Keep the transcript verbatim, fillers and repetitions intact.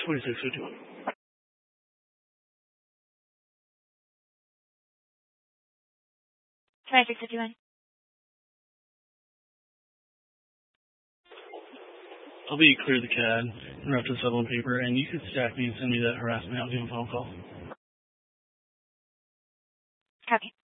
twenty-six fifty-one. twenty-six fifty-one. I'll be clear the C A D, interrupt the settlement paper, and you can stack me and send me that harassment. I'll give him a phone call. Copy.